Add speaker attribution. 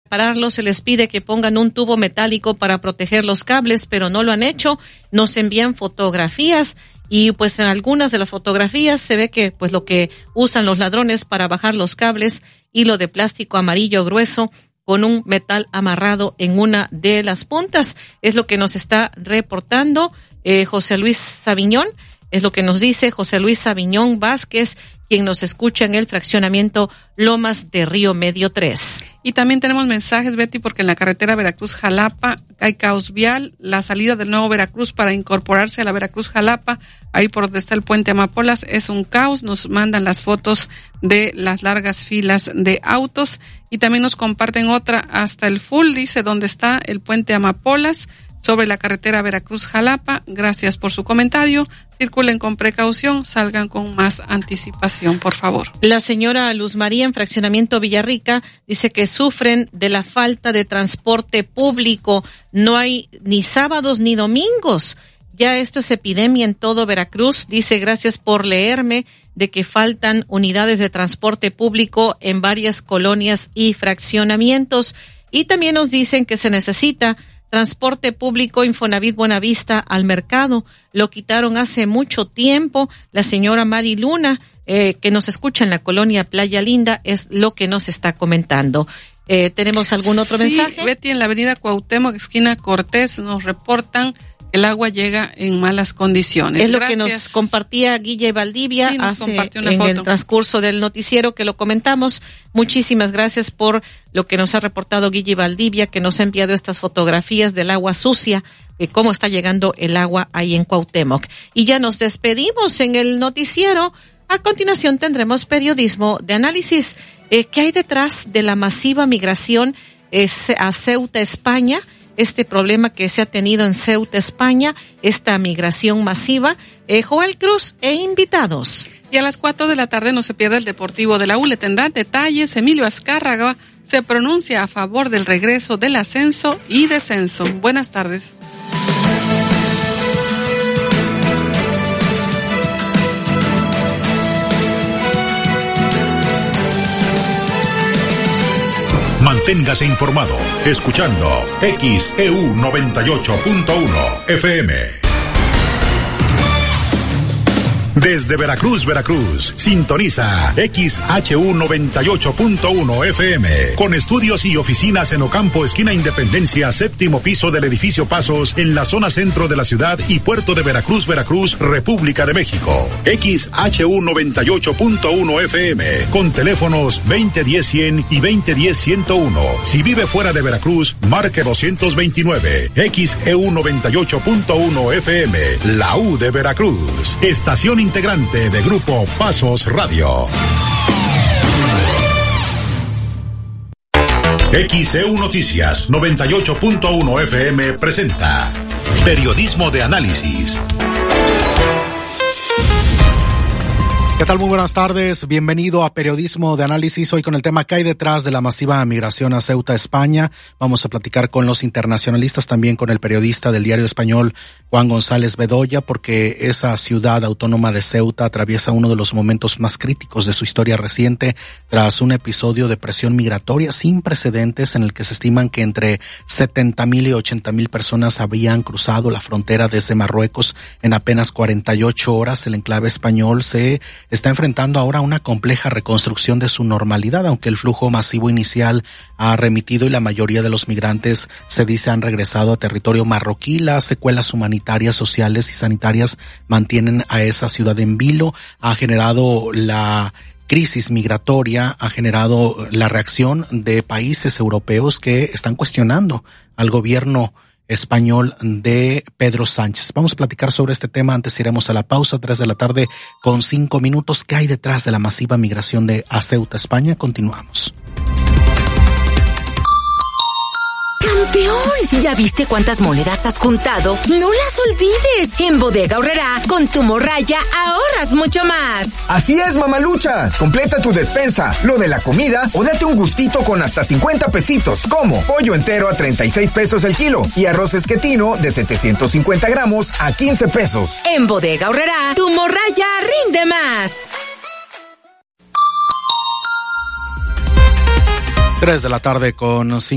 Speaker 1: pararlo se les pide que pongan un tubo metálico para proteger los cables, pero no lo han hecho. Nos envían fotografías y pues en algunas de las fotografías se ve que pues lo que usan los ladrones para bajar los cables, hilo de plástico amarillo grueso con un metal amarrado en una de las puntas. Es lo que nos está reportando José Luis Sabiñón, es lo que nos dice José Luis Sabiñón Vázquez, quien nos escucha en el fraccionamiento Lomas de Río Medio 3.
Speaker 2: Y también tenemos mensajes, Betty, porque en la carretera Veracruz-Jalapa hay caos vial. La salida del Nuevo Veracruz para incorporarse a la Veracruz-Jalapa, ahí por donde está el puente Amapolas, es un caos. Nos mandan las fotos de las largas filas de autos y también nos comparten otra hasta el full, dice, donde está el puente Amapolas, sobre la carretera Veracruz-Jalapa. Gracias por su comentario. Circulen con precaución, salgan con más anticipación, por favor.
Speaker 1: La señora Luz María en fraccionamiento Villarrica dice que sufren de la falta de transporte público. No hay ni sábados ni domingos. Ya esto es epidemia en todo Veracruz. Dice, gracias por leerme, de que faltan unidades de transporte público en varias colonias y fraccionamientos. Y también nos dicen que se necesita transporte público Infonavit Buenavista al mercado. Lo quitaron hace mucho tiempo. La señora Mari Luna, que nos escucha en la colonia Playa Linda, es lo que nos está comentando. ¿Tenemos algún otro mensaje?
Speaker 2: Betty, en la avenida Cuauhtémoc, esquina Cortés, nos reportan que el agua llega en malas condiciones.
Speaker 1: Es lo que nos compartía Guille Valdivia en el transcurso del noticiero que lo comentamos. Muchísimas gracias por lo que nos ha reportado Guille Valdivia, que nos ha enviado estas fotografías del agua sucia, de cómo está llegando el agua ahí en Cuauhtémoc. Y ya nos despedimos en el noticiero. A continuación tendremos periodismo de análisis. ¿Qué hay detrás de la masiva migración a Ceuta, España? Este problema que se ha tenido en Ceuta, España, esta migración masiva. Joel Cruz e invitados.
Speaker 2: Y a las 4 de la tarde no se pierde el Deportivo de la U. Le tendrán detalles. Emilio Azcárraga se pronuncia a favor del regreso del ascenso y descenso. Buenas tardes.
Speaker 3: Manténgase informado, escuchando XEU 98.1 FM. Desde Veracruz, Veracruz, sintoniza XHU 98.1 FM, con estudios y oficinas en Ocampo, esquina Independencia, séptimo piso del edificio Pasos, en la zona centro de la ciudad y puerto de Veracruz, Veracruz, República de México. XHU 98.1 FM, con teléfonos 2010-100 y 2010-101. Si vive fuera de Veracruz, marque 229. XEU 98.1 FM, la U de Veracruz, estación integrante de Grupo Pasos Radio. XEU Noticias 98.1 FM presenta Periodismo de Análisis.
Speaker 4: ¿Qué tal? Muy buenas tardes. Bienvenido a Periodismo de Análisis. Hoy con el tema que hay detrás de la masiva migración a Ceuta, España. Vamos a platicar con los internacionalistas, también con el periodista del diario español Juan González Bedoya, porque esa ciudad autónoma de Ceuta atraviesa uno de los momentos más críticos de su historia reciente, tras un episodio de presión migratoria sin precedentes en el que se estiman que entre 70,000 y 80,000 personas habían cruzado la frontera desde Marruecos en apenas 48 horas. El enclave español se está enfrentando ahora una compleja reconstrucción de su normalidad, aunque el flujo masivo inicial ha remitido y la mayoría de los migrantes, se dice, han regresado a territorio marroquí. Las secuelas humanitarias, sociales y sanitarias mantienen a esa ciudad en vilo. Ha generado la crisis migratoria, ha generado la reacción de países europeos que están cuestionando al gobierno español de Pedro Sánchez. Vamos a platicar sobre este tema. Antes iremos a la pausa, 3 de la tarde con 5 minutos. ¿Qué hay detrás de la masiva migración a Ceuta, España? Continuamos.
Speaker 5: ¡Campeón! ¿Ya viste cuántas monedas has juntado? ¡No las olvides! En Bodega Aurrerá, con tu morralla, ahorras mucho más.
Speaker 6: Así es, mamalucha. Completa tu despensa, lo de la comida, o date un gustito con hasta 50 pesitos, como pollo entero a 36 pesos el kilo y arroz esquetino de 750 gramos a 15 pesos.
Speaker 5: En Bodega Aurrerá, tu morralla rinde más.
Speaker 4: 3 de la tarde con 5